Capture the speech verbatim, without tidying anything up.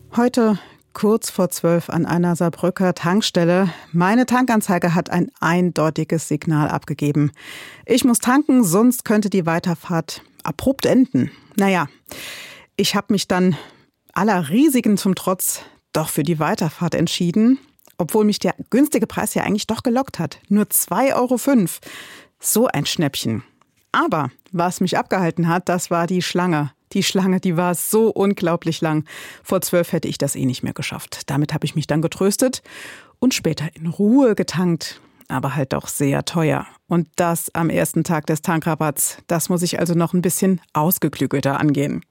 Heute kurz vor zwölf an einer Saarbrücker Tankstelle. Meine Tankanzeige hat ein eindeutiges Signal abgegeben. Ich muss tanken, sonst könnte die Weiterfahrt abrupt enden. Naja, ich habe mich dann aller Risiken zum Trotz doch für die Weiterfahrt entschieden, obwohl mich der günstige Preis ja eigentlich doch gelockt hat. Nur zwei Euro fünf. So ein Schnäppchen. Aber was mich abgehalten hat, das war die Schlange. Die Schlange, die war so unglaublich lang. Vor zwölf hätte ich das eh nicht mehr geschafft. Damit habe ich mich dann getröstet und später in Ruhe getankt. Aber halt doch sehr teuer. Und das am ersten Tag des Tankrabatts. Das muss ich also noch ein bisschen ausgeklügelter angehen.